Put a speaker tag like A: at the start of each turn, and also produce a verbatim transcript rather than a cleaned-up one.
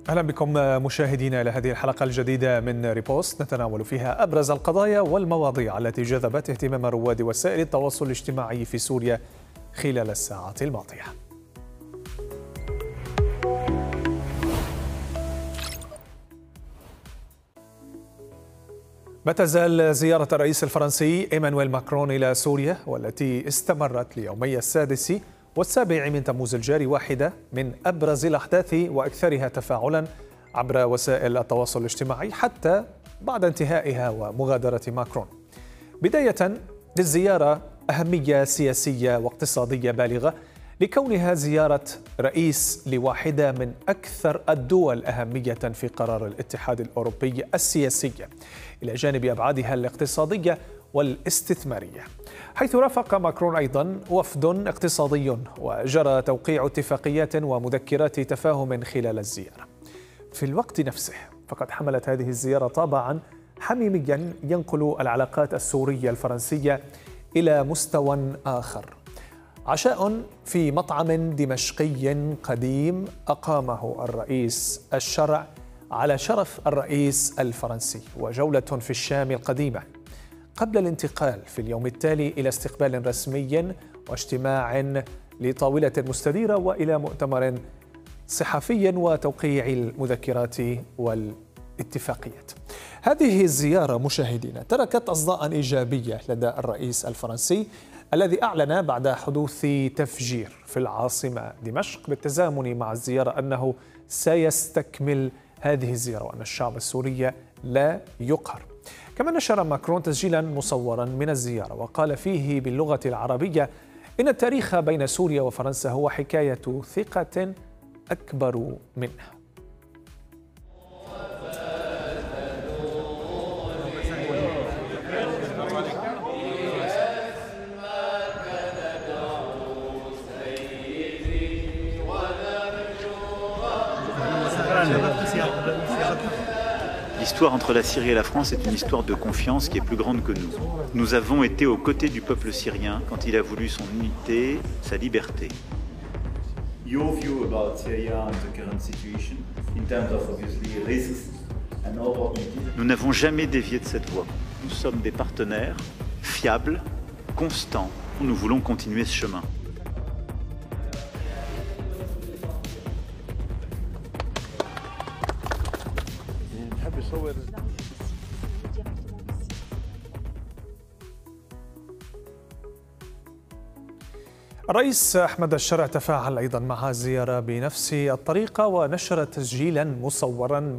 A: أهلا بكم مشاهدينا إلى هذه الحلقة الجديدة من ريبوست، نتناول فيها أبرز القضايا والمواضيع التي جذبت اهتمام رواد وسائل التواصل الاجتماعي في سوريا خلال الساعات الماضية. ما تزال زيارة الرئيس الفرنسي إيمانويل ماكرون إلى سوريا والتي استمرت ليومي السادس والسابع من تموز الجاري واحدة من أبرز الأحداث وأكثرها تفاعلا عبر وسائل التواصل الاجتماعي حتى بعد انتهائها ومغادرة ماكرون. بداية للزيارة أهمية سياسية واقتصادية بالغة لكونها زيارة رئيس لواحدة من أكثر الدول أهمية في قرار الاتحاد الأوروبي السياسي، إلى جانب أبعادها الاقتصادية والاستثمارية، حيث رافق ماكرون أيضا وفد اقتصادي وجرى توقيع اتفاقيات ومذكرات تفاهم خلال الزيارة. في الوقت نفسه فقد حملت هذه الزيارة طابعا حميميا ينقل العلاقات السورية الفرنسية إلى مستوى آخر. عشاء في مطعم دمشقي قديم أقامه الرئيس الشرع على شرف الرئيس الفرنسي، وجولة في الشام القديمة قبل الانتقال في اليوم التالي إلى استقبال رسمي واجتماع لطاولة مستديرة وإلى مؤتمر صحفي وتوقيع المذكرات والاتفاقيات. هذه الزيارة مشاهدينا تركت أصداء إيجابية لدى الرئيس الفرنسي الذي أعلن بعد حدوث تفجير في العاصمة دمشق بالتزامن مع الزيارة أنه سيستكمل هذه الزيارة وأن الشعب السوري لا يقهر. كما نشر ماكرون تسجيلا مصورا من الزيارة وقال فيه باللغة العربية إن التاريخ بين سوريا وفرنسا هو حكاية ثقة أكبر منها.
B: L'histoire entre la Syrie et la France est une histoire de confiance qui est plus grande que nous. Nous avons été aux côtés du peuple syrien quand il a voulu son unité, sa liberté.
C: Your view about Syria and the current situation in terms of obviously risks and opportunities.
B: Nous n'avons jamais dévié de cette voie. Nous sommes des partenaires fiables, constants. Nous voulons continuer ce chemin.
A: الرئيس أحمد الشرع تفاعل أيضا مع الزيارة بنفس الطريقة ونشر تسجيلا مصورا